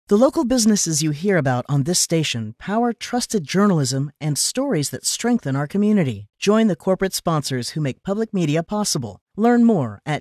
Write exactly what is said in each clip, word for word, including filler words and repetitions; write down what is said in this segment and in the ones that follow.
The local businesses you hear about on this station power trusted journalism and stories that strengthen our community. Join the corporate sponsors who make public media possible. Learn more at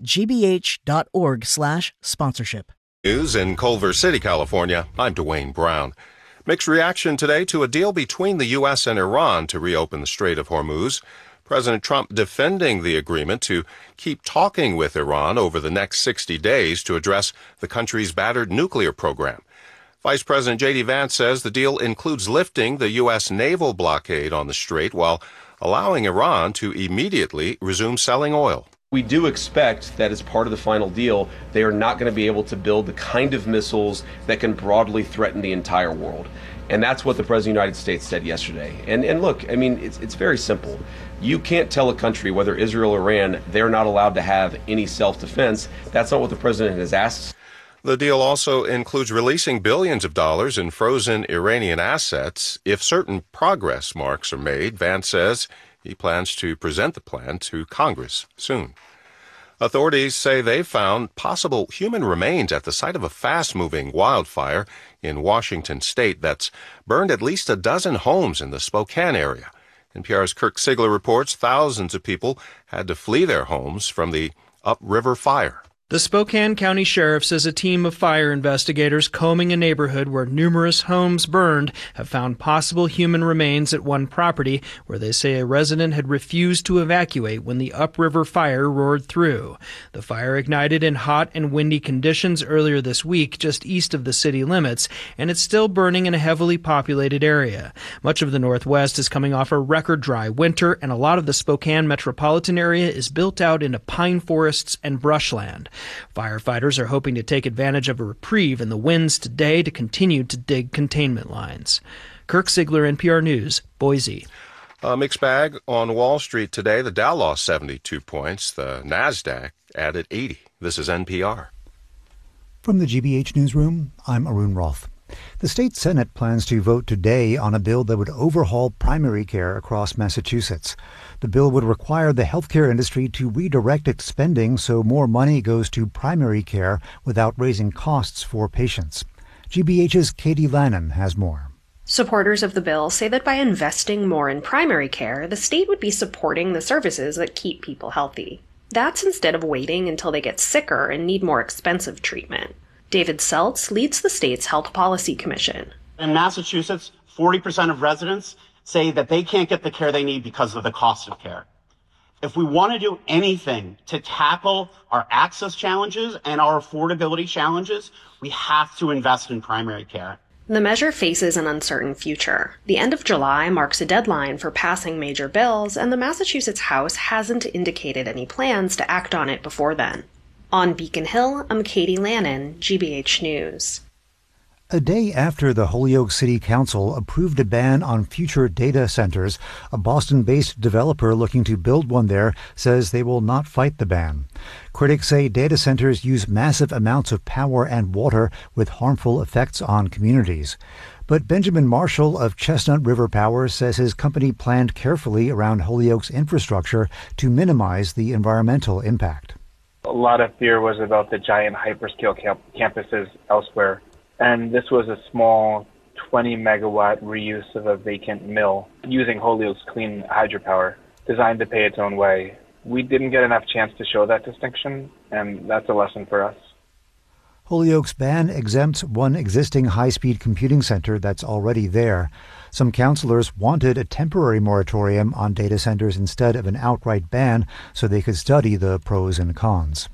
gbh.org slash sponsorship. News in Culver City, California. I'm Dwayne Brown. Mixed reaction today to a deal between the U S and Iran to reopen the Strait of Hormuz. President Trump defending the agreement to keep talking with Iran over the next sixty days to address the country's battered nuclear program. Vice President J D Vance says the deal includes lifting the U S naval blockade on the strait while allowing Iran to immediately resume selling oil. We do expect that as part of the final deal, they are not going to be able to build the kind of missiles that can broadly threaten the entire world. And that's what the President of the United States said yesterday. And and look, I mean, it's it's very simple. You can't tell a country, whether Israel or Iran, they're not allowed to have any self-defense. That's not what the President has asked. The deal also includes releasing billions of dollars in frozen Iranian assets if certain progress marks are made. Vance says he plans to present the plan to Congress soon. Authorities say they've found possible human remains at the site of a fast-moving wildfire in Washington state that's burned at least a dozen homes in the Spokane area. N P R's Kirk Sigler reports thousands of people had to flee their homes from the upriver fire. The Spokane County Sheriff says a team of fire investigators combing a neighborhood where numerous homes burned have found possible human remains at one property where they say a resident had refused to evacuate when the upriver fire roared through. The fire ignited in hot and windy conditions earlier this week just east of the city limits, and it's still burning in a heavily populated area. Much of the Northwest is coming off a record dry winter, and a lot of the Spokane metropolitan area is built out into pine forests and brushland. Firefighters are hoping to take advantage of a reprieve in the winds today to continue to dig containment lines. Kirk Sigler, N P R News, Boise. A mixed bag on Wall Street today. The Dow lost seventy-two points. The NASDAQ added eighty. This is N P R. From the G B H Newsroom, I'm Arun Roth. The state Senate plans to vote today on a bill that would overhaul primary care across Massachusetts. The bill would require the healthcare industry to redirect its spending so more money goes to primary care without raising costs for patients. G B H's Katie Lannon has more. Supporters of the bill say that by investing more in primary care, the state would be supporting the services that keep people healthy. That's instead of waiting until they get sicker and need more expensive treatment. David Seltz leads the state's Health Policy Commission. In Massachusetts, forty percent of residents say that they can't get the care they need because of the cost of care. If we want to do anything to tackle our access challenges and our affordability challenges, we have to invest in primary care. The measure faces an uncertain future. The end of July marks a deadline for passing major bills, and the Massachusetts House hasn't indicated any plans to act on it before then. On Beacon Hill, I'm Katie Lannon, G B H News. A day after the Holyoke City Council approved a ban on future data centers, a Boston-based developer looking to build one there says they will not fight the ban. Critics say data centers use massive amounts of power and water with harmful effects on communities. But Benjamin Marshall of Chestnut River Power says his company planned carefully around Holyoke's infrastructure to minimize the environmental impact. A lot of fear was about the giant hyperscale camp- campuses elsewhere. And this was a small twenty megawatt reuse of a vacant mill using Holyoke's clean hydropower, designed to pay its own way. We didn't get enough chance to show that distinction, and that's a lesson for us. Holyoke's ban exempts one existing high-speed computing center that's already there. Some councilors wanted a temporary moratorium on data centers instead of an outright ban so they could study the pros and cons.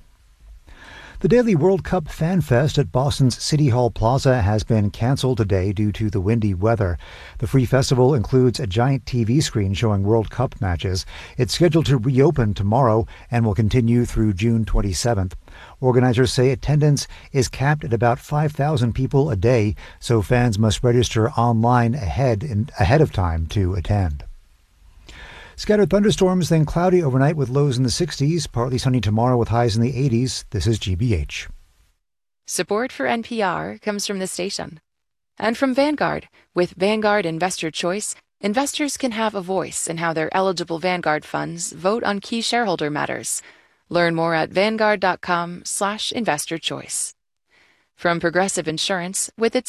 The Daily World Cup Fan Fest at Boston's City Hall Plaza has been canceled today due to the windy weather. The free festival includes a giant T V screen showing World Cup matches. It's scheduled to reopen tomorrow and will continue through June twenty-seventh. Organizers say attendance is capped at about five thousand people a day, so fans must register online ahead in, ahead of time to attend. Scattered thunderstorms, then cloudy overnight with lows in the sixties, partly sunny tomorrow with highs in the eighties. This is G B H. Support for N P R comes from the station and from Vanguard. With Vanguard Investor Choice, investors can have a voice in how their eligible Vanguard funds vote on key shareholder matters. Learn more at vanguard dot com slash investor choice. From Progressive Insurance, with its